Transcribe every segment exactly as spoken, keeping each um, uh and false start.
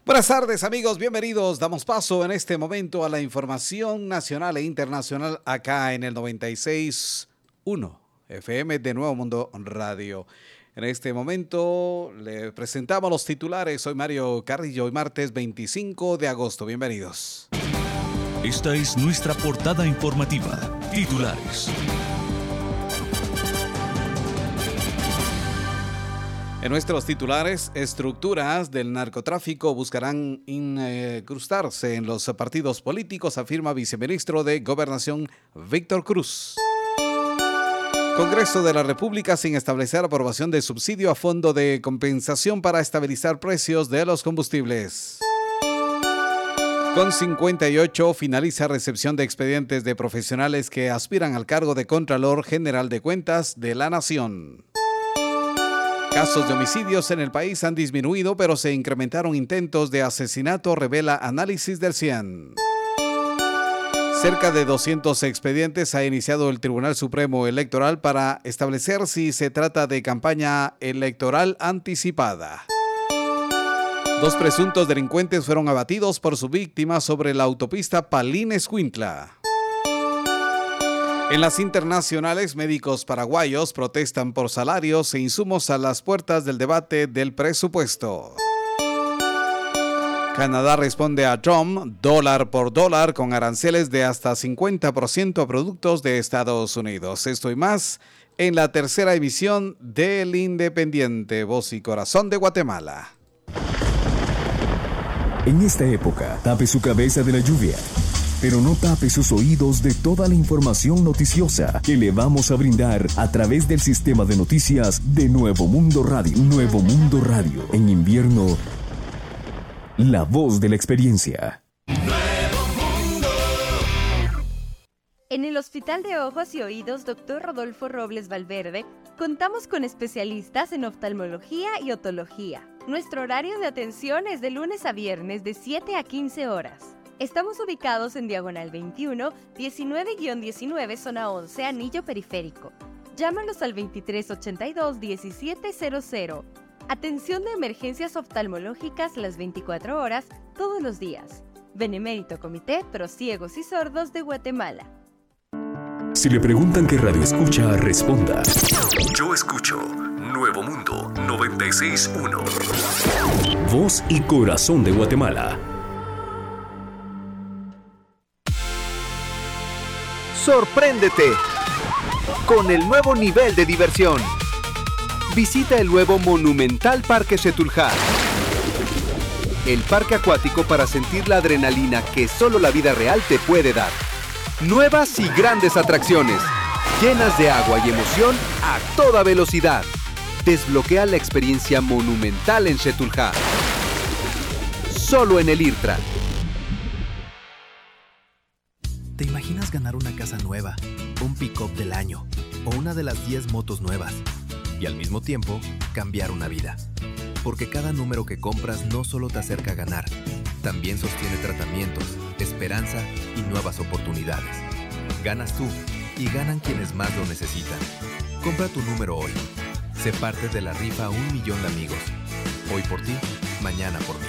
Buenas tardes, amigos, bienvenidos. Damos paso en este momento a la información nacional e internacional acá en el noventa y seis punto uno F M de Nuevo Mundo Radio. En este momento le presentamos los titulares. Soy Mario Carrillo, hoy martes veinticinco de agosto. Bienvenidos. Esta es nuestra portada informativa. Titulares. En nuestros titulares, estructuras del narcotráfico buscarán incrustarse en los partidos políticos, afirma viceministro de Gobernación Víctor Cruz. Congreso de la República sin establecer aprobación de subsidio a fondo de compensación para estabilizar precios de los combustibles. Con cincuenta y ocho finaliza recepción de expedientes de profesionales que aspiran al cargo de Contralor General de Cuentas de la Nación. Casos de homicidios en el país han disminuido, pero se incrementaron intentos de asesinato, revela análisis del CIAN. Cerca de doscientos expedientes ha iniciado el Tribunal Supremo Electoral para establecer si se trata de campaña electoral anticipada. Dos presuntos delincuentes fueron abatidos por su víctima sobre la autopista Palín-Escuintla. En las internacionales, médicos paraguayos protestan por salarios e insumos a las puertas del debate del presupuesto. Canadá responde a Trump dólar por dólar con aranceles de hasta cincuenta por ciento a productos de Estados Unidos. Esto y más en la tercera emisión del Independiente, Voz y Corazón de Guatemala. En esta época, tape su cabeza de la lluvia, pero no tape sus oídos de toda la información noticiosa que le vamos a brindar a través del sistema de noticias de Nuevo Mundo Radio. Nuevo Mundo Radio. En invierno, la voz de la experiencia. Nuevo Mundo. En el Hospital de Ojos y Oídos doctor Rodolfo Robles Valverde, contamos con especialistas en oftalmología y otología. Nuestro horario de atención es de lunes a viernes de siete a quince horas. Estamos ubicados en Diagonal veintiuno, diecinueve diecinueve, zona once, Anillo Periférico. Llámanos al veintitrés ochenta y dos, diecisiete cero cero. Atención de emergencias oftalmológicas las veinticuatro horas, todos los días. Benemérito Comité Pro Ciegos y Sordos de Guatemala. Si le preguntan qué radio escucha, responda: Yo escucho Nuevo Mundo noventa y seis punto uno. Voz y Corazón de Guatemala. Sorpréndete con el nuevo nivel de diversión. Visita el nuevo monumental Parque Xetulhá, el parque acuático para sentir la adrenalina que solo la vida real te puede dar. Nuevas y grandes atracciones, llenas de agua y emoción a toda velocidad. Desbloquea la experiencia monumental en Xetulhá. Solo en el IRTRA. ¿Te imaginas ganar una casa nueva, un pick-up del año o una de las diez motos nuevas? Y al mismo tiempo, cambiar una vida. Porque cada número que compras no solo te acerca a ganar, también sostiene tratamientos, esperanza y nuevas oportunidades. Ganas tú y ganan quienes más lo necesitan. Compra tu número hoy. Sé parte de la rifa Un Millón de Amigos. Hoy por ti, mañana por mí.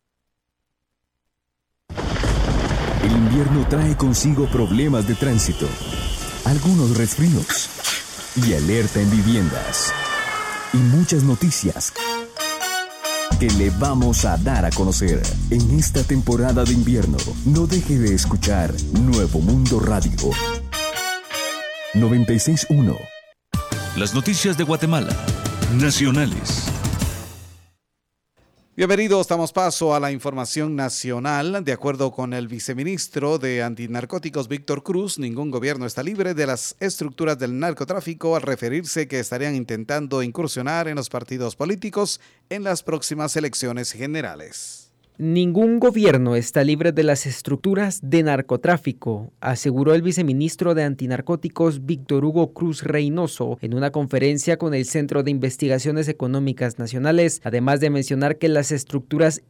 El invierno trae consigo problemas de tránsito, algunos resfríos y alerta en viviendas. Y muchas noticias que le vamos a dar a conocer en esta temporada de invierno. No deje de escuchar Nuevo Mundo Radio noventa y seis punto uno. Las noticias de Guatemala, nacionales. Bienvenidos, damos paso a la información nacional. De acuerdo con el viceministro de Antinarcóticos Víctor Cruz, ningún gobierno está libre de las estructuras del narcotráfico al referirse que estarían intentando incursionar en los partidos políticos en las próximas elecciones generales. Ningún gobierno está libre de las estructuras de narcotráfico, aseguró el viceministro de Antinarcóticos Víctor Hugo Cruz Reynoso en una conferencia con el Centro de Investigaciones Económicas Nacionales, además de mencionar que las estructuras